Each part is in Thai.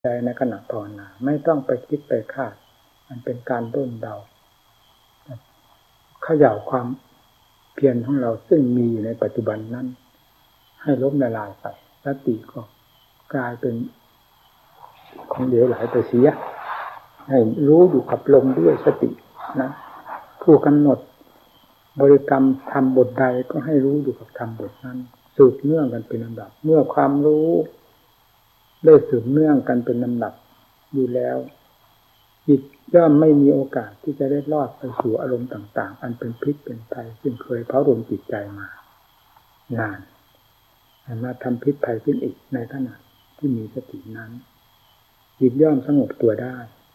ใจในขณะภาวนาไม่ต้องไปคิดไปคาดมันเป็นการด้นเดาเขย่าความเพียรของเราซึ่งมีอยู่ในปัจจุบันนั้นให้ล้มละลายไปสติก็กลายเป็นของเหลวไหลไปเสียให้รู้อยู่กับลมด้วยสตินะผู้กำหนดบริกรรมทำบทใดก็ให้รู้อยู่กับทำบทนั้นสืบเนื่องกันเป็นลำดับเมื่อความรู้ได้สืบเนื่องกันเป็นลำดับอยู่แล้วจิตย่อมไม่มีโอกาสที่จะได้รอดไปสู่อารมณ์ต่างๆอันเป็นพิษเป็นภัยซึ่งเคยเผารมจิตใจมานานมาทำพิษภัยขึ้นอีกในขณะที่มีสตินั้นจิตย่อมสงบตัวได้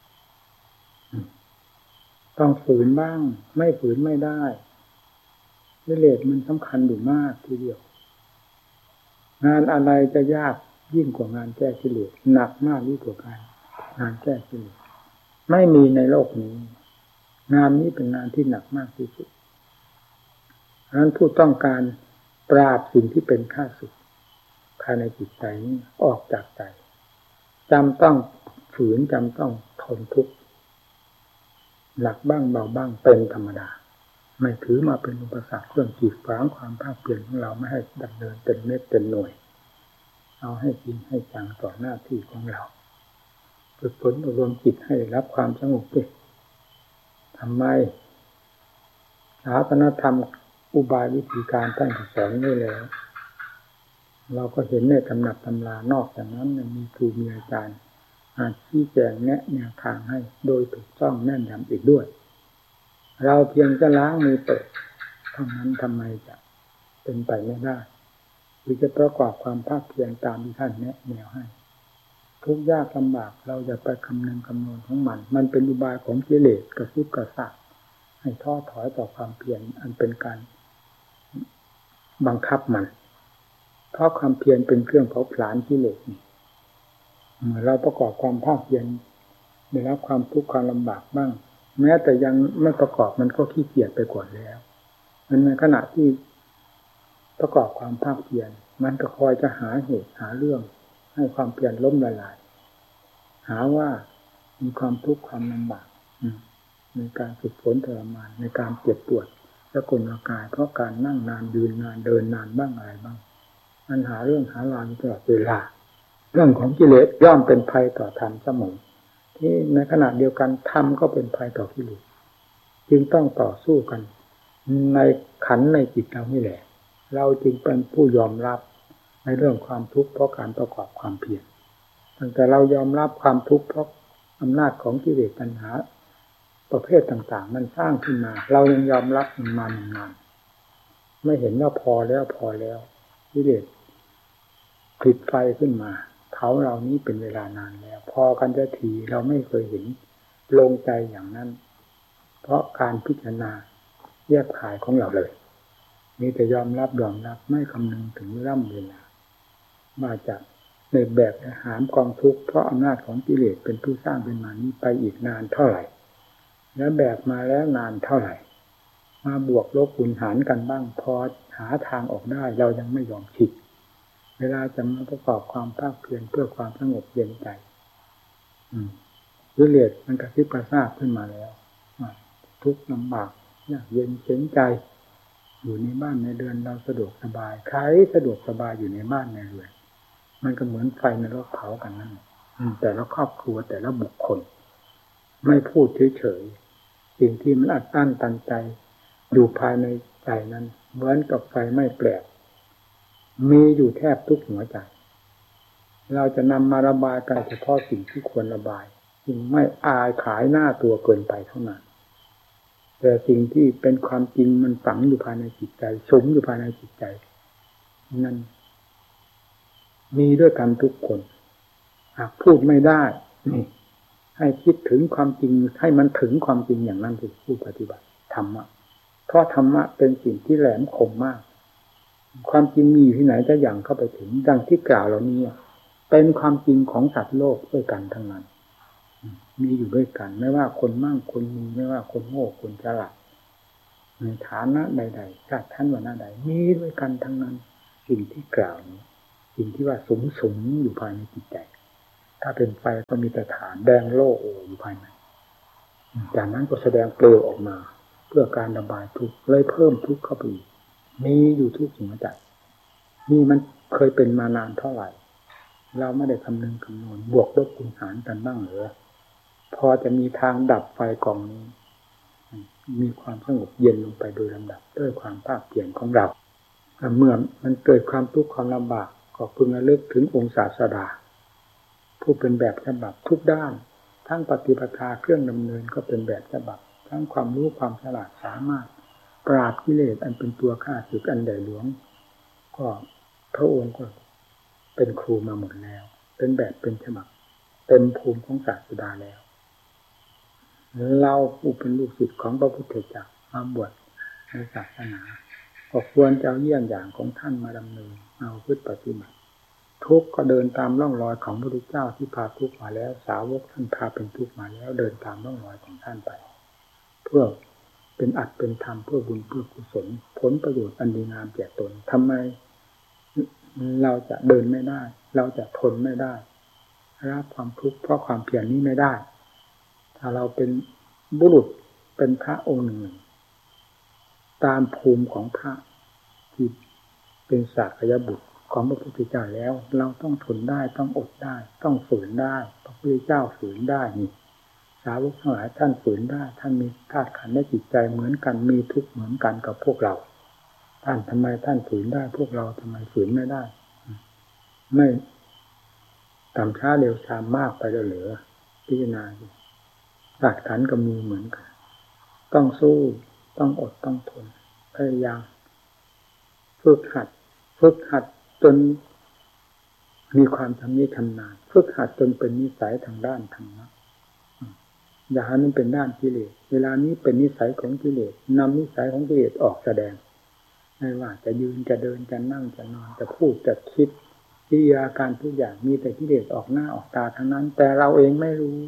ต้องฝืนบ้างไม่ฝืนไม่ได้กิเลสมันสำคัญอยู่มากทีเดียวงานอะไรจะยากยิ่งกว่างานแก้กิเลสหนักมากยิ่งกว่าการงานแก้กิเลสไม่มีในโลกนี้งานนี้เป็นงานที่หนักมากที่สุดฉะนั้นผู้ต้องการปราบสิ่งที่เป็นข้าศึกภายในจิตใจนี้ออกจากใจจำต้องฝืนจำต้องทนทุกข์หนักบ้างเบาบ้างเป็นธรรมดาไม่ถือมาเป็นอุปสรรคเครื่องกีดขวางความภาคเพียรของเราไม่ให้ดำเนินเป็นเม็ดเป็นหน่วยเอาให้จริงให้จังต่อหน้าที่ของเราฝึกฝนอบรมจิตให้รับความสงบด้วยทำไมศาสนธรรมอุบายวิธีการท่านสอนไว้แล้วเราก็เห็นในตำนักตำรานอกจากนั้นยังมีครูมีอาจารย์ชี้แจงแนะแนวทางให้โดยถูกต้องแน่นยำอีกด้วยเราเพียงจะล้างมือเปิดเท่านั้นทำไมจะเป็นไปไม่ได้หรือจะประกอบความภาคเพียรตามที่ท่านแนะแนวให้ทุกข์ยากลำบากเราจะไปคำนึงคำนวณของมันเป็นอุบายของกิเลสกระซิบกระซาบให้ท้อถอยต่อความเพียรอันเป็นการบังคับมันเพราะความเพียรเป็นเครื่องเผาผลาญกิเลสนี่เราประกอบความภาคเพียรได้รับความทุกข์ความลำบากบ้างแม้แต่ยังไม่ประกอบมันก็ขี้เกียจไปก่อนแล้วมันในขณะที่ประกอบความภาคเพียรมันก็คอยจะหาเหตุหาเรื่องให้ความเพียรล้มละลายหาว่ามีความทุกข์ความลำบากในการฝึกฝนทรมานในการเจ็บปวดและกลกายเพราะการนั่งนานยืนนานเดินนานบ้างอะไรบ้างมันหาเรื่องหาราวตลอดเวลาเรื่องของกิเลสย่อมเป็นภัยต่อธรรมเสมอที่ในขณะเดียวกันธรรมก็เป็นภัยต่อกิเลสจึงต้องต่อสู้กันในขันในจิตเรานี่แหละเราจึงเป็นผู้ยอมรับในเรื่องความทุกข์เพราะการประกอบความเพียรตั้งแต่เรายอมรับความทุกข์เพราะอำนาจของกิเลสปัญหาประเภทต่างๆมันสร้างขึ้นมาเรายังยอมรับมันมานานไม่เห็นว่าพอแล้วกิเลสผลิตไฟขึ้นมาเผาเรานี้เป็นเวลานานแล้วพอกันจะทีเราไม่เคยเห็นลงใจอย่างนั้นเพราะการพิจารณาแยกขายของเราเลยมีแต่ยอมรับไม่คำนึงถึงร่ำเวลามาจากในแบบหามกองทุกข์เพราะอำนาจของกิเลสเป็นผู้สร้างเป็นมานี้ไปอีกนานเท่าไหร่แล้วแบบมาแล้วนานเท่าไหร่มาบวกลบคูณหารกันบ้างพอหาทางออกได้เรายังไม่ยอมคิดเวลาจะมาประกอบความภาคเพียรเพื่อความสงบเย็นใจกิเลสมันกระซิบกระซาบขึ้นมาแล้วทุกข์ลำบากยากเย็นเข็ญใจอยู่ในบ้านในเรือนเราสะดวกสบายใครสะดวกสบายอยู่ในบ้านในเรือนมันก็เหมือนไฟในรถเผากันนั่นแต่ละครอบครัวแต่ละบุคคลไม่พูดเฉยๆสิ่งที่มันอัดอั้นตันใจอยู่ภายในใจนั้นเหมือนกับไฟไม่แปลกมีอยู่แทบทุกหัวใจเราจะนำมาระบายกันเฉพาะสิ่งที่ควรระบายจึงไม่อายขายหน้าตัวเกินไปเท่านั้นแต่สิ่งที่เป็นความจริงมันฝังอยู่ภายในจิตใจสุมอยู่ภายในจิตใจนั้นมีด้วยกันทุกคนหากพูดไม่ได้นี่ให้คิดถึงความจริงให้มันถึงความจริงอย่างนั้นสิผู้ปฏิบัติธรรมะเพราะธรรมะเป็นสิ่งที่แหลมคมมากความจริงมีอยู่ที่ไหนจะอย่างเข้าไปถึงดังที่กล่าวเหล่านี้เป็นความจริงของสัตว์โลกด้วยกันทั้งนั้นมีอยู่ด้วยกันไม่ว่าคนมั่งคนมีไม่ว่าคนโง่คนฉลาดในฐานะใดๆชาติท่านวรรณะใดมีด้วยกันทั้งนั้นสิ่งที่กล่าวนี้สิ่งที่ว่าสมอยู่ภายในจิตใจถ้าเป็นไฟก็มีแต่ฐานแดงโล่อยู่ภายในจากนั้นก็แสดงเปลวออกมาเพื่อการระบายทุกข์เลยเพิ่มทุกข์เข้าไปอีกมีอยู่ทุกสิ่งจัดนี่มันเคยเป็นมานานเท่าไหร่เราไม่ได้คำนึงคำนวณบวกลบคูณหารกันบ้างหรือพอจะมีทางดับไฟกองนี้มีความสงบเย็นลงไปโดยลำดับด้วยความภาคเพียรของเราเมื่อมันเกิดความทุกข์ความลำบากก็พึงระลึกถึงองค์ศาสดาผู้เป็นแบบฉบับทุกด้านทั้งปฏิปทาเครื่องดำเนินก็เป็นแบบฉบับทั้งความรู้ความฉลาดสามารถปราบกิเลสอันเป็นตัวข้าศึกอันใหญ่หลวงก็พระองค์ก็เป็นครูมาหมดแล้วเป็นแบบเป็นฉบับเต็มภูมิของศาสดาแล้วเราผู้เป็นลูกศิษย์ของพระพุทธเจ้ามาบวชในศาสนาก็ควรจะเอาเยี่ยงอย่างของท่านมาดำเนินเอาพฤติปฏิบัติทุกข์ก็เดินตามร่องรอยของพระพุทธเจ้าที่พาทุกข์มาแล้วสาวกท่านพาเป็นทุกข์มาแล้วเดินตามร่องรอยของท่านไปเพื่อเป็นอัตเป็นธรรมเพื่อบุญเพื่อกุศลผลประโยชน์อันดีงามแก่ตนทำไมเราจะเดินไม่ได้เราจะทนไม่ได้รับความทุกข์เพราะความเพียรนี้ไม่ได้ถ้าเราเป็นบุรุษเป็นพระองค์หนึ่งตามภูมิของพระที่เป็นสากยบุตรของพระพุทธเจ้าแล้วเราต้องทนได้ต้องอดได้ต้องฝืนได้พระพุทธเจ้าฝืนได้นี่สาวกทั้งหลายท่านฝืนได้ท่านมีธาตุขันธ์และจิตใจเหมือนกันมีทุกข์เหมือนกันกับพวกเราท่านทำไมท่านฝืนได้พวกเราทำไมฝืนไม่ได้ไม่ต่ำช้าเร็วช้ามากไปแล้วเหลือพิจารณาธาตุขันธ์ก็มีเหมือนกันต้องสู้ต้องอดต้องทนพยายามฝึกหัดจนมีความชำนิชำนาญฝึกหัดจนเป็นนิสัยทางด้านธรรมะอย่าให้มันเป็นด้านกิเลสเวลานี้เป็นนิสัยของกิเลสนำนิสัยของกิเลสออกแสดงไม่ว่าจะยืนจะเดินจะนั่งจะนอนจะพูดจะคิดกิริยาการทุกอย่างมีแต่กิเลสออกหน้าออกตาทั้งนั้นแต่เราเองไม่รู้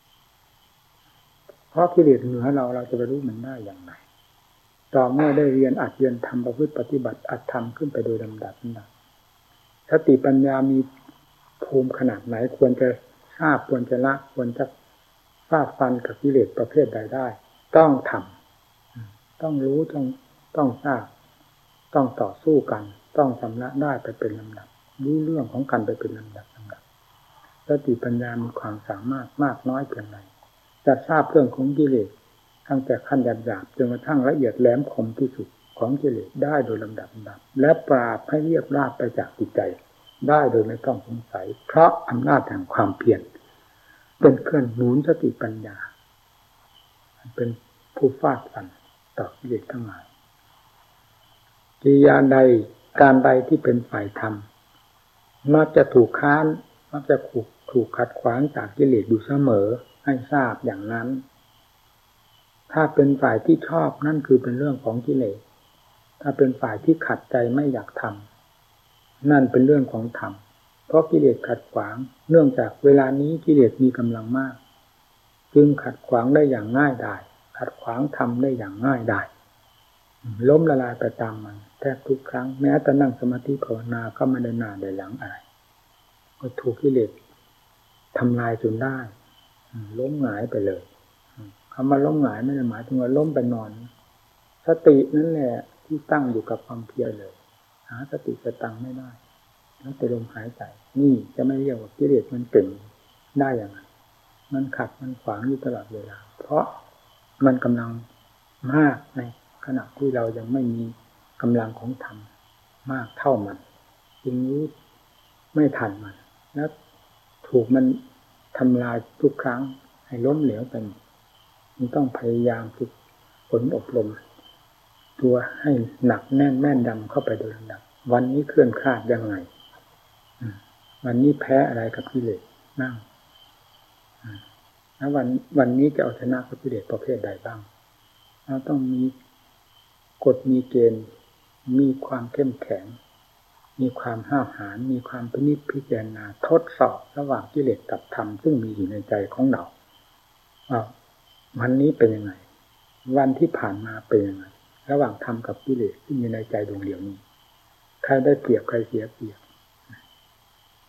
เพราะกิเลสเหนือเราจะไปรู้มันได้อย่างไรต่อเมื่อได้เรียนอัดเรียนทำประพฤติปฏิบัติอัดทำขึ้นไปโดยลำดับนั้นสติปัญญามีภูมิขนาดไหนควรจะทราบควรจะละควรจะฟาดฟันกับกิเลสประเภทใดได้ต้องทำต้องรู้ต้องทราบต้องต่อสู้กันต้องชำระได้ไปเป็นลำดับรู้เรื่องของกันไปเป็นลำดับสติปัญญามีความสามารถมากน้อยเพียงไรจะทราบเรื่องของกิเลสตั้งแต่ขั้นหยาบๆจนกระทั่งละเอียดแหลมคมที่สุดของกิเลสได้โดยลำดับและปราบให้เรียบราบไปจากจิตใจได้โดยไม่ต้องสงสัยเพราะอำนาจแห่งความเพียรเป็นเครื่องหนุนสติปัญญาเป็นผู้ฟาดฟันต่อกิเลสทั้งหลายกิริยาใดการใดที่เป็นฝ่ายธรรมมักจะถูกค้านมักจะถูกขัดขวางจากกิเลสอยู่เสมอให้ทราบอย่างนั้นถ้าเป็นฝ่ายที่ชอบนั่นคือเป็นเรื่องของกิเลสถ้าเป็นฝ่ายที่ขัดใจไม่อยากทำนั่นเป็นเรื่องของธรรมเพราะกิเลสขัดขวางเนื่องจากเวลานี้กิเลสมีกำลังมากจึงขัดขวางได้อย่างง่ายดายขัดขวางธรรมได้อย่างง่ายดายล้มละลายไปตามมันแทบทุกครั้งแม้แต่นั่งสมาธิภาวนาก็ไม่ได้หน้าได้หลังอะไรก็ถูกกิเลสทำลายจนได้ล้มหงายไปเลยคำว่าล้มหงายไม่ได้หมายถึงว่าล้มไปนอนสตินั่นแหละที่ตั้งอยู่กับความเพียรเลยหาสติสตังไม่ได้แล้วแต่ลมหายใจนี่จะไม่เรียกว่ากิเลสมันเก่งได้อย่างไรมันขัดมันขวางอยู่ตลอดเวลาเพราะมันกำลังมากในขณะที่เรายังไม่มีกำลังของธรรมมากเท่ามันจึงรู้ไม่ทันมันแล้วถูกมันทำลายทุกครั้งให้ล้มเหลวไปมันต้องพยายามฝึกฝนอบรมตัวให้หนักแน่นแม่นดำเข้าไปโดยลำดับวันนี้เคลื่อนคลาดยังไงวันนี้แพ้อะไรกับกิเลสนั่งแล้ววันนี้จะเอาชนะกับกิเลสประเภทใดบ้างเราต้องมีกฎมีเกณฑ์มีความเข้มแข็งมีความห้าวหาญมีความพินิจพิจารณาทดสอบระหว่างกิเลสกับธรรมซึ่งมีอยู่ในใจของเราว่าวันนี้เป็นยังไงวันที่ผ่านมาเป็นยังไงระหว่างธรรมกับกิเลสที่มีในใจดวงเดียวนี้ใครได้เปรียบใครเสียเปรียบ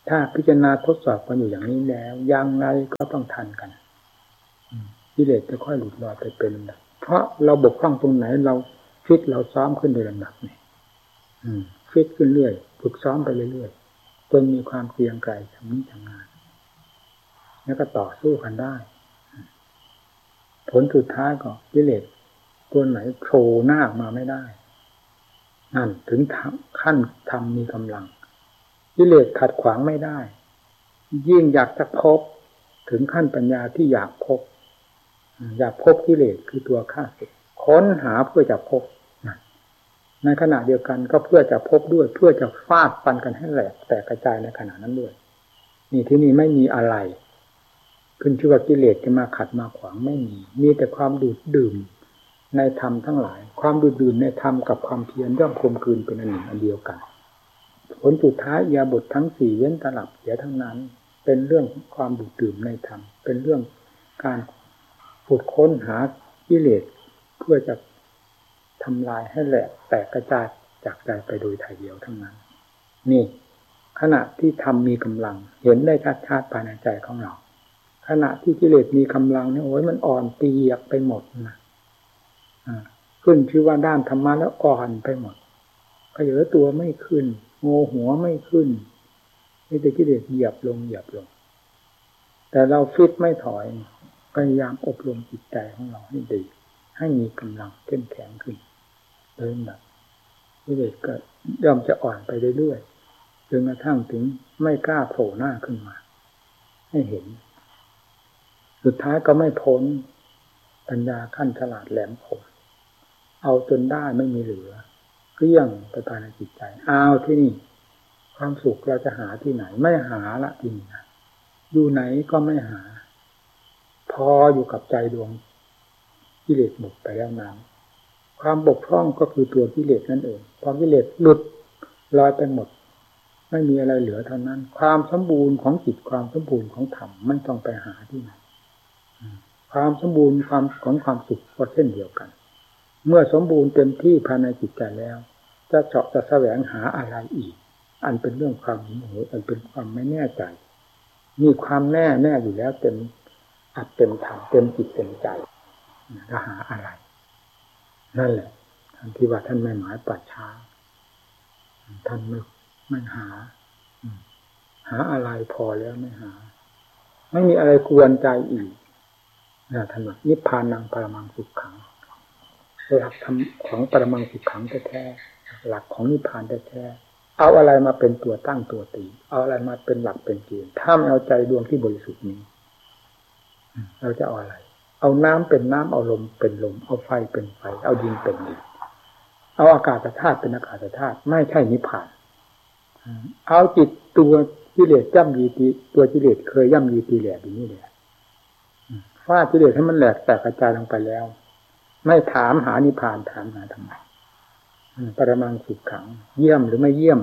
ถ้าพิจารณาทดสอบกันอยู่อย่างนี้แล้วยังไงก็ต้องทันกันกิเลสจะค่อยหลุดลอยไปเป็นลำดับเพราะเราบกพร่องตรงไหนเราฟิตเราซ้อมขึ้นโดยลำดับนี่ฟิตขึ้นเรื่อยฝึกซ้อมไปเรื่อยๆจนมีความเกรียงไกรทำนี้ทำงานแล้วก็ต่อสู้กันได้ผลสุดท้ายก็กิเลสตัวไหนโผล่หน้ามาไม่ได้นั่นถึงขั้นทำมีกำลังกิเลสขัดขวางไม่ได้ยิ่งอยากจะพบถึงขั้นปัญญาที่อยากพบกิเลสคือตัวข้าศึกค้นหาเพื่อจะพบในขณะเดียวกันก็เพื่อจะพบด้วยเพื่อจะฟาดฟันกันให้แหลกแตกกระจายในขณะนั้นด้วยนี่ที่นี่ไม่มีอะไรขึ้นชื่อว่ากิเลสจะมาขัดมาขวางไม่มีแต่ความดูดดื่มในธรรมทั้งหลายความดูดดื่มในธรรมกับความเพียรย่อมกลมกลืนเป็นอันหนึ่งอันเดียวกันผลสุดท้ายยาบททั้งสี่เว้นตลับเสียทั้งนั้นเป็นเรื่องความดูดดื่มในธรรมเป็นเรื่องการขุดค้นหากิเลสเพื่อจะทำลายให้แหลกแตกกระจายจากใจไปโดยถ่ายเดียวทั้งนั้นนี่ขณะที่ธรรมมีกำลังเห็นได้ชัดๆภายในใจของเราขณะที่กิเลสมีกำลังเนี่ยโอ้ยมันอ่อนเปียกไปหมดนะขึ้นชื่อว่าด้านธรรมะแล้วอ่อนไปหมดขยายตัวไม่ขึ้นโงหัวไม่ขึ้นนี่แต่กิเลสเหยียบลงแต่เราฟิตไม่ถอยพยายามอบรมจิตใจของเราให้ดีให้มีกำลังเข้มแข็งขึ้นเรื่อยๆกิเลสก็ย่อมจะอ่อนไปเรื่อยๆจนกระทั่งถึงไม่กล้าโผล่หน้าขึ้นมาให้เห็นสุดท้ายก็ไม่พ้นปัญญาขั้นฉลาดแหลมคมเอาจนได้ไม่มีเหลือเกลี้ยงไปภายในจิตใจเอาที่นี่ความสุขเราจะหาที่ไหนไม่หาละที่นี่นะอยู่ไหนก็ไม่หาพออยู่กับใจดวงกิเลสหมดไปแล้วนั้นความบกพร่องก็คือตัวกิเลสนั่นเองพอกิเลสหลุดลอยไปหมดไม่มีอะไรเหลือเท่านั้นความสมบูรณ์ของจิตความสมบูรณ์ของธรรมไม่ต้องไปหาที่ไหนความสมบูรณ์ของความสุขก็เช่นเดียวกันเมื่อสมบูรณ์เต็มที่ภายในจิตใจแล้วจะเจาะจะแสวงหาอะไรอีกอันเป็นเรื่องความหิวโหยอันเป็นความไม่แน่ใจมีความแน่อยู่แล้วเต็มอัดเต็มถังเต็มจิตเต็มใจจะหาอะไรนั่นแหละท่านที่ว่าท่านไม่หมายปราชญ์ท่านไม่หาอะไรพอแล้วไม่หาไม่มีอะไรกวนใจอีกท่านว่านิพพานังปรมังสุขขังหลักธรรมของปรมังสุขขังแท้ๆหลักของนิพพานแท้ๆเอาอะไรมาเป็นตัวตั้งตัวตีเอาอะไรมาเป็นหลักเป็นเกณฑ์ถ้าไม่เอาใจดวงที่บริสุทธิ์นี้เราจะเอาอะไรเอาน้ำเป็นน้ำเอาลมเป็นลมเอาไฟเป็นไฟเอาดินเป็นดินเอาอากาศธาตุเป็นอากาศธาตุไม่ใช่นิพพานเอาจิตตัวกิเลสย่ำยีตีตัวกิเลสเคยย่ำยีตีแหลกอย่างนี้เลยฟาดกิเลสให้มันแหลกแตกกระจายลงไปแล้วไม่ถามหานิพพานถามหาทำไมปรมังสุขขังเยี่ยมหรือไม่เยี่ยม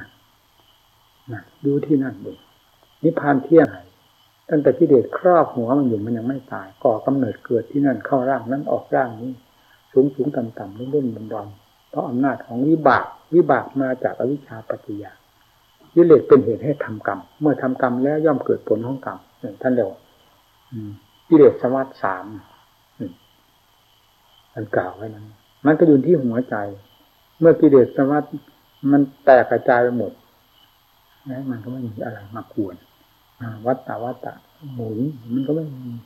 ดูที่นั่นดูนิพพานเที่ยงตั้งแต่กิเลสครอบหัวมันอยู่มันยังไม่ตายก่อกำเนิดเกิดที่นั่นเข้าร่างนั้นออกร่างนี้สูงต่ำรุ่นดอนเพราะอำนาจของวิบากมาจากอวิชชาปัจจยากิเลสเป็นเหตุให้ทำกรรมเมื่อทำกรรมแล้วย่อมเกิดผลของกรรมท่านเรียกกิเลสสวัสดิ์3ท่านกล่าวไว้นั้นมันก็อยู่ที่หัวใจเมื่อกิเลสสวัสดิ์มันแตกกระจายไปหมดนะมันก็ไม่มีอะไรมากวนวัฏฏะหมุนมันก็ไม่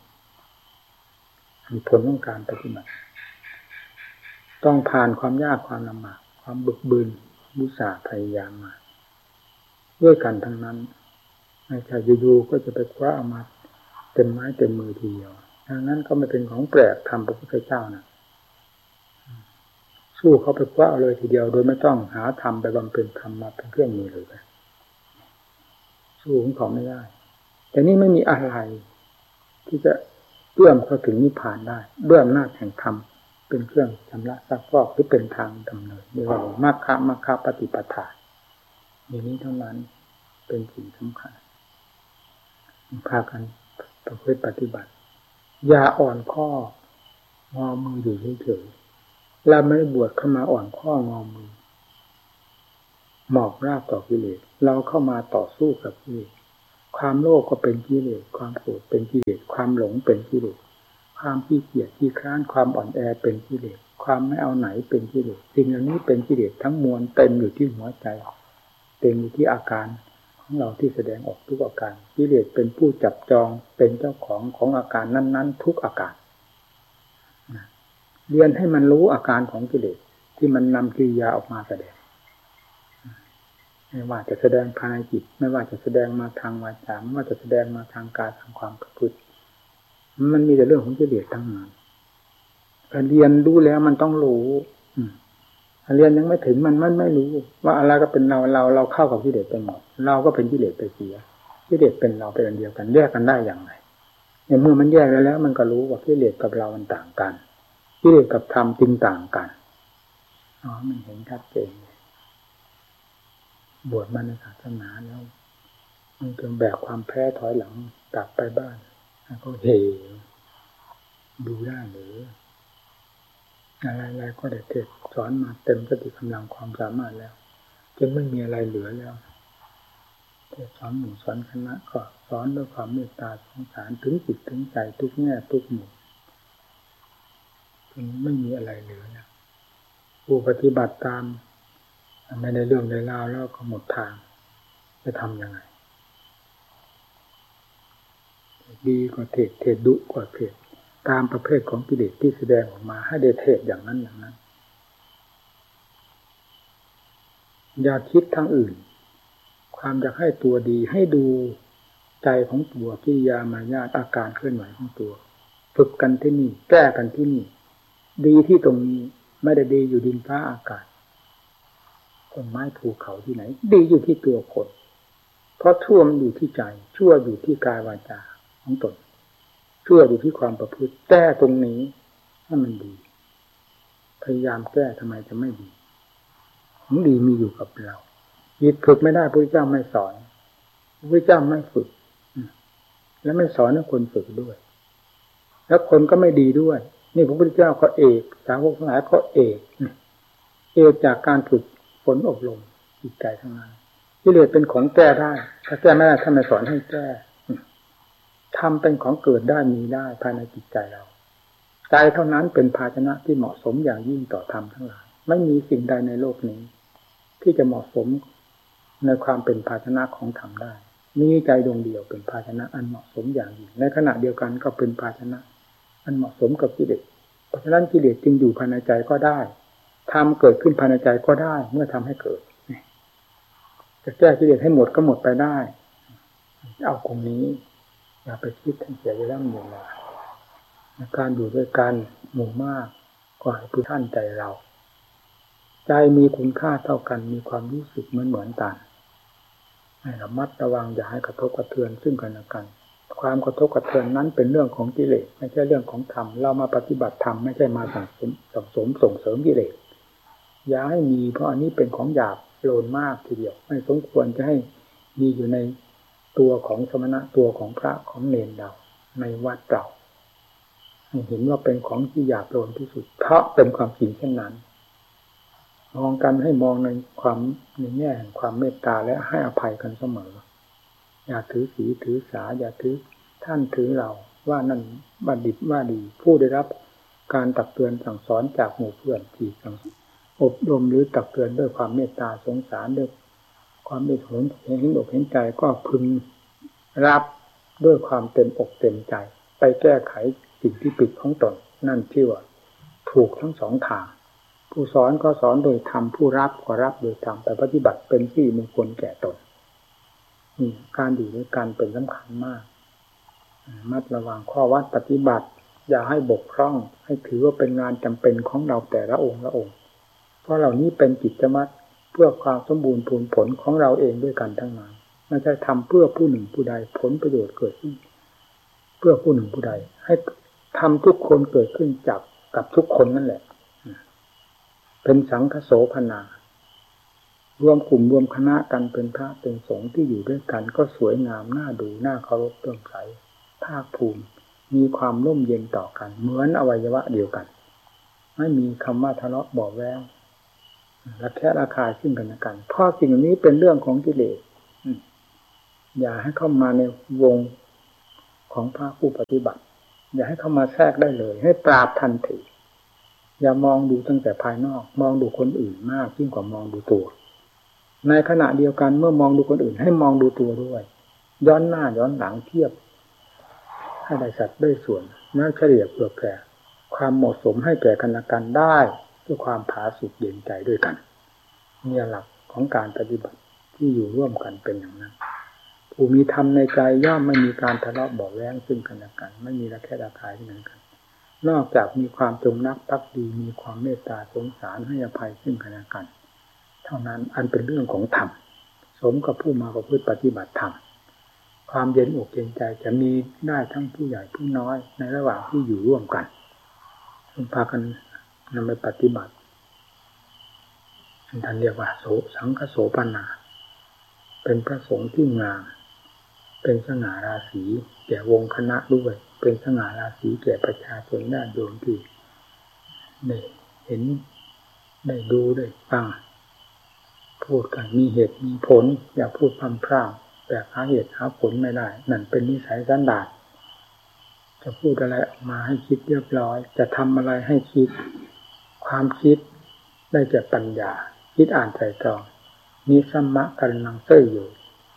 มีผลของการปฏิบัติต้องผ่านความยากความลำบากความบึกบึนมุสาพยายามมาด้วยกันทั้งนั้นไม่ใช่อยู่ๆก็จะไปคว้าเอามาเต็มไม้เต็มมือทีเดียวดังนั้นก็ไม่เป็นของแปลกทำพระพุทธเจ้านะสู้เขาไปคว้าเอาเลยทีเดียวโดยไม่ต้องหาธรรมไปบำเพ็ญธรรมมาเป็นเครื่องมือเลยสู้ของเขาไม่ได้แต่นี่ไม่มีอะไรที่จะเอื้อมเข้าถึงนิพพานได้ด้วยอำนาจแห่งธรรมเป็นเครื่องชำระซักฟอกหรือเป็นทางดำเนินเรียกว่ามรรคปฏิปทาอย่างนี้เท่านั้นเป็นสิ่งสำคัญพากันประพฤติปฏิบัติอย่าอ่อนข้องอมืออยู่เฉยๆเราไม่บวชเข้ามาอ่อนข้องอมือหมอบราบต่อกิเลสเราเข้ามาต่อสู้กับกิเลสความโลภก็เป็นกิเลสความโกรธเป็นกิเลสความหลงเป็นกิเลสความขี้เกียจขี้คร้านความอ่อนแอเป็นกิเลสความไม่เอาไหนเป็นกิเลสสิ่งเหล่านี้เป็นกิเลสทั้งมวลเต็มอยู่ที่หัวใจเต็มอยู่ที่อาการของเราที่แสดงออกทุกอาการกิเลสเป็นผู้จับจองเป็นเจ้าของอาการนั้นๆทุกอาการเรียนให้มันรู้อาการของกิเลสที่มันนำกิริยาออกมาแสดงไม่ว่าจะแสดงภายในจิตไม่ว่าจะแสดงมาทางวาจาไม่ว่าจะแสดงมาทางกายทางความประพฤติมันมีแต่เรื่องของกิเลสทั้งนั้นเรียนรู้แล้วมันต้องรู้เรียนยังไม่ถึงมันไม่รู้ว่าอะไรก็เป็นเราเข้ากับกิเลสไปหมดเราก็เป็นกิเลสไปเสียกิเลสเป็นเราเป็นอันเดียวกันแยกกันได้อย่างไรในเมื่อมันแยกแล้วมันก็รู้ว่ากิเลสกับเรามันต่างกันกิเลสกับธรรมจริงต่างกันมันเห็นชัดเจนบวชมาในศาสนาแล้วมันจนแบกความแพ้ถอยหลังกลับไปบ้านแล้วก็เฮดูได้หรืออะไรๆก็ได้เทศสอนมาเต็มสติกำลังความสามารถแล้วจึงไม่มีอะไรเหลือแล้วเทศสอนหมู่สอนคณะก็สอนด้วยความเมตตาสงสารถึงจิตถึงใจทุกแง่ทุกมุมจึงไม่มีอะไรเหลือแล้วผู้ปฏิบัติตามไม่ได้เรื่องได้ราวแล้วก็หมดทางจะทำยังไงดีกว่าเทศดุกว่าเทศตามประเภทของกิเลสที่แสดงออกมาให้ได้เทศอย่างนั้นอย่าคิดทางอื่นความอยากให้ตัวดีให้ดูใจของตัวกิริยามารยาทอาการเคลื่อนไหวของตัวฝึกกันที่นี่แก้กันที่นี่ดีที่ตรงนี้ไม่ได้ดีอยู่ดินฟ้าอากาศต้นไม้ภูเขาที่ไหนดีอยู่ที่ตัวคนเพราะชั่วมันอยู่ที่ใจชั่วอยู่ที่กายวาจาของตนชั่วอยู่ที่ความประพฤติแก้ตรงนี้ให้มันดีพยายามแก้ทำไมจะไม่ดีของดีมีอยู่กับเราจิตฝึกไม่ได้พระเจ้าไม่สอนพระเจ้าไม่ฝึกและไม่สอนให้คนฝึกด้วยแล้วคนก็ไม่ดีด้วยนี่พระพุทธเจ้าก็เอกสาวกทั้งหลายก็เอกจากการฝึกฝนอบรมจิตใจทั้งนั้นกิเลสเป็นของแก้ได้ถ้าแก้ไม่ได้ท่านไม่สอนให้แก้ทำเป็นของเกิดได้มีได้ภายในจิตใจเราใจเท่านั้นเป็นภาชนะที่เหมาะสมอย่างยิ่งต่อธรรมทั้งหลายไม่มีสิ่งใดในโลกนี้ที่จะเหมาะสมในความเป็นภาชนะของธรรมได้มีใจดวงเดียวเป็นภาชนะอันเหมาะสมอย่างยิ่งในขณะเดียวกันก็เป็นภาชนะอันเหมาะสมกับกิเลสเพราะฉะนั้นกิเลสจึงอยู่ภายในใจก็ได้ธรรมเกิดขึ้นภายในใจก็ได้เมื่อทำให้เกิดจะแก้กิเลสให้หมดก็หมดไปได้เอาตรงนี้อย่าไปคิดทั้งเสียเวลาเวลาการอยู่ด้วยกันหมู่มากก็ให้ผู้ท่านใจเราใจมีคุณค่าเท่ากันมีความรู้สึกเหมือนกันให้ระมัดระวังอย่าให้กระทบกระเทือนซึ่งกันและกันความกระทบกระเทือนนั้นเป็นเรื่องของกิเลสไม่ใช่เรื่องของธรรมเรามาปฏิบัติธรรมไม่ใช่มาสั่งสมส่งเสริมกิเลสอย่าให้มีเพราะอันนี้เป็นของหยาบโลนมากทีเดียวไม่สมควรจะให้มีอยู่ในตัวของสมณะตัวของพระของเนรเราในวัดเราเห็นว่าเป็นของที่หยาบโลนที่สุดเพราะเป็นความจริงเช่นนั้นมองกันให้มองในความในแง่แห่งความเมตตาและให้อภัยกันเสมออย่าถือศีถือสาอย่าถือท่านถือเราว่านั่นบัณฑิตว่าดีผู้ได้รับการตักเตือนสั่งสอนจากหมู่เพื่อนที่อบรมหรือตักเตือนด้วยความเมตตาสงสารด้วยความเมตตาเห็นอกเห็นใจก็พึงรับด้วยความเต็มอกเต็มใจไปแก้ไขสิ่งที่ผิดของตนนั่นชื่อว่าถูกทั้งสองทางผู้สอนก็สอนโดยธรรมผู้รับก็รับโดยธรรมแต่ปฏิบัติเป็นที่มงคลแก่ตนนี่การอยู่ด้วยกันเป็นสำคัญมากมัดระวังข้อวัดปฏิบัติอย่าให้บกพร่องให้ถือว่าเป็นงานจำเป็นของเราแต่ละองค์ละองค์เพราะเหล่านี้เป็นกิจวัตรเพื่อความสมบูรณ์ผลของเราเองด้วยกันทั้งนั้นไม่ใช่ทำเพื่อผู้หนึ่งผู้ใดผลประโยชน์เกิดขึ้นเพื่อผู้หนึ่งผู้ใดให้ทำทุกคนเกิดขึ้นจากกับทุกคนนั่นแหละเป็นสังฆโสภณารวมกลุ่มรวมคณะกันเป็นพระเป็นสงฆ์ที่อยู่ด้วยกันก็สวยงามน่าดูน่าเคารพเลื่อมใสภาคภูมิมีความร่มเย็นต่อกันเหมือนอวัยวะเดียวกันไม่มีคำว่าทะเลาะเบาะแว้งระแคะระคายซึ่งกันและกันเพราะสิ่งนี้เป็นเรื่องของกิเลสอย่าให้เข้ามาในวงของพระผู้ปฏิบัติอย่าให้เข้ามาแทรกได้เลยให้ปราบทันทีอย่ามองดูตั้งแต่ภายนอกมองดูคนอื่นมากยิ่งกว่ามองดูตัวในขณะเดียวกันเมื่อมองดูคนอื่นให้มองดูตัวด้วยย้อนหน้าย้อนหลังเทียบให้ได้สัดได้ส่วนนั่นเฉลี่ยเผื่อแผ่ความเหมาะสมให้แก่กันและกันได้ด้วยความผาสุกเย็นใจด้วยกันนี่หลักของการปฏิบัติที่อยู่ร่วมกันเป็นอย่างนั้นผู้มีธรรมในใจย่อมไม่มีการทะเลาะเบาะแว้งซึ่งกันและกันไม่มีระแคะระคายซึ่งกันและกันนอกจากมีความจงรักภักดีมีความเมตตาสงสารให้อภัยซึ่งกันและกันเท่านั้นอันเป็นเรื่องของธรรมสมกับผู้มาประพฤติปฏิบัติธรรมความเย็นอกเย็นใจจะมีได้ทั้งผู้ใหญ่ผู้น้อยในระหว่างที่อยู่ร่วมกันพากันนำไปปฏิบัติท่านเรียกว่าสังฆโสปนาเป็นพระสงฆ์ที่งามเป็นสง่าราศีแก่วงคณะด้วยเป็นสง่าราศีแก่ประชาชนญาติโยมที่ได้เห็นได้ดูได้ฟังพูดกันมีเหตุมีผลอย่าพูดพร่ำพร่ำแต่หาเหตุหาผลไม่ได้นั่นเป็นนิสัยสันดานจะพูดอะไรออกมาให้คิดเรียบร้อยจะทำอะไรให้คิดความคิดได้แก่ปัญญาคิดอ่านไตร่ตรองมีสัมมะกัลลังเซ่ยอยู่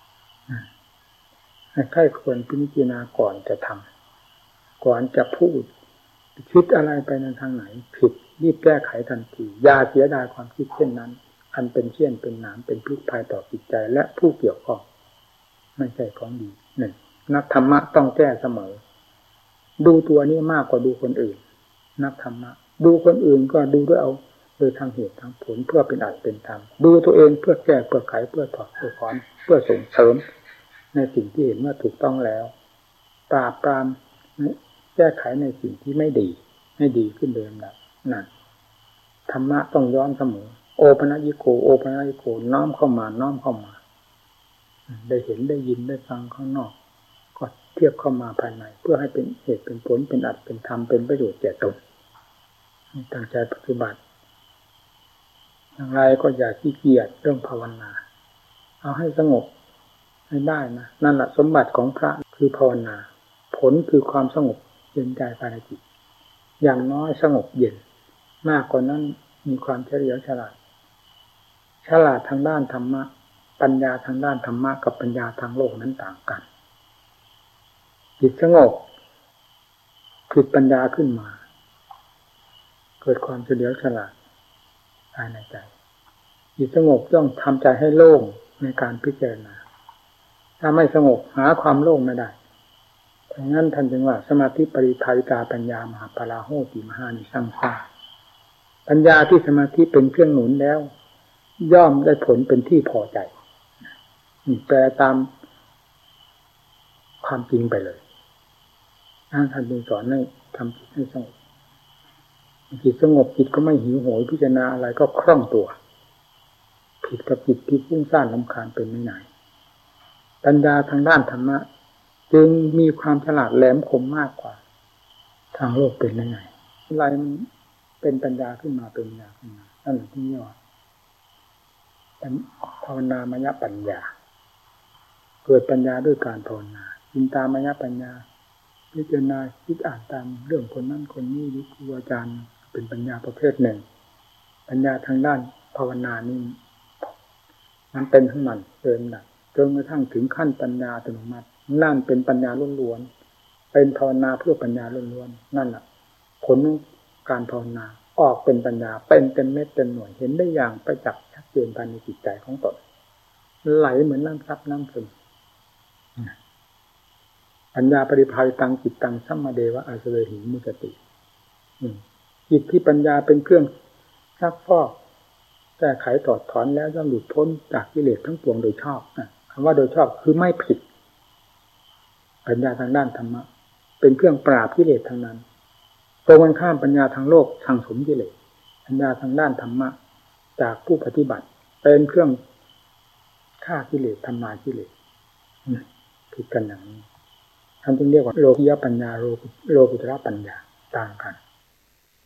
ให้ใคร่ควรพิจารณาก่อนจะทำก่อนจะพูดคิดอะไรไปในทางไหนผิดรีบแก้ไขทันทีอย่าเสียดายความคิดเช่นนั้นอันเป็นเชี่ยนเป็นหนามเป็นพิษภัยต่อจิตใจและผู้เกี่ยวข้องไม่ใช่ของดีนั่นนักธรรมะต้องแก้เสมอดูตัวนี้มากกว่าดูคนอื่นนักธรรมะดูคนอื่นก็ดูด้วยเอาโดยทางเหตุทางผลเพื่อเป็นอัตเป็นธรรมดูตัวเองเพื่อแก้เพื่อไขเพื่อถอดเพื่อถอนเพื่อส่งเสริมในสิ่งที่เห็นว่าถูกต้องแล้วปราบปรามแก้ไขในสิ่งที่ไม่ดีให้ดีขึ้นโดยลำดับนั่นธรรมะต้องย้อนเสมอโอปนัญิโกโอปนัญิโกน้อมเข้ามาน้อมเข้ามาได้เห็นได้ยินได้ฟังข้างนอกก็เทียบเข้ามาภายในเพื่อให้เป็นเหตุเป็นผลเป็นอัตเป็นธรรมเป็นประโยชน์แก่ตนตั้งใจปฏิบัติอย่างไรก็อย่าขี้เกียจเรื่องภาวนาเอาให้สงบให้ได้นะนั่นแหละสมบัติของพระคือภาวนาผลคือความสงบเย็นใจภายในจิตอย่างน้อยสงบเย็นมากกว่านั้นมีความเฉลียวฉลาดทางด้านธรรมะปัญญาทางด้านธรรมะกับปัญญาทางโลกนั้นต่างกันจิตสงบคือปัญญาขึ้นมาเกิดความเฉลียวฉลาดภายในใจจิตสงบต้องทำใจให้โล่งในการพิจารณาถ้าไม่สงบหาความโล่งไม่ได้ดังนั้นท่านจึงว่าสมาธิปริภาวิตาปัญญามหาปราโหติมหานิสังสาปัญญาที่สมาธิเป็นเครื่องหนุนแล้วย่อมได้ผลเป็นที่พอใจนี่แปลตามความจริงไปเลยท่านจึงสอนให้ทำจิตให้สงบจิตสงบจิตก็ไม่หิวโหยพิจารณาอะไรก็คล่องตัวผิดกับจิตที่ฟุ้งซ่านรำคาญเป็นไม่ไหนปัญญาทางด้านธรรมะจึงมีความฉลาดแหลมคมมากกว่าทางโลกเป็นยังไงอะไรมันเป็นปัญญาขึ้นมาเป็นปัญญาขึ้นมานั่นที่เรียกว่าภาวนามยปัญญาเกิดปัญญาด้วยการภาวนาจินตามยปัญญาพิจารณาคิดอ่านตามเรื่องคนนั้นคนนี้หรือครูอาจารย์เป็นปัญญาประเภทหนึ่งปัญญาทางด้านภาวนานี่มันเป็นทั้งมันเติมหนักจนกระทั่งถึงขั้นปัญญาอัตโนมัตินั่นเป็นปัญญาล้วนๆเป็นภาวนาเพื่อปัญญาล้วนๆนั่นแหละผลการภาวนาออกเป็นปัญญาเป็นเต็มเม็ดเต็มหน่วยเห็นได้อย่างประจักษ์ชัดเจนภายในจิตใจของตนไหลเหมือนน้ำซับน้ำซึมปัญญาปริภาวิตังจิตตังสัมมาเดวะอาสเวหิมุจติจิตที่ปัญญาเป็นเครื่องซักฟอกแก้ไขถอดถอนแล้วย่อมหลุดพ้นจากกิเลสทั้งปวงโดยชอบคำว่าโดยชอบคือไม่ผิดปัญญาทางด้านธรรมะเป็นเครื่องปราบกิเลสทั้งนั้นตรงกันข้ามปัญญาทางโลกสั่งสมกิเลสปัญญาทางด้านธรรมะจากผู้ปฏิบัติเป็นเครื่องฆ่ากิเลสทำลายกิเลสผิดกันอย่างนี้ท่านจึงเรียกว่าโลกิยปัญญาโลกุตระปัญญาต่างกัน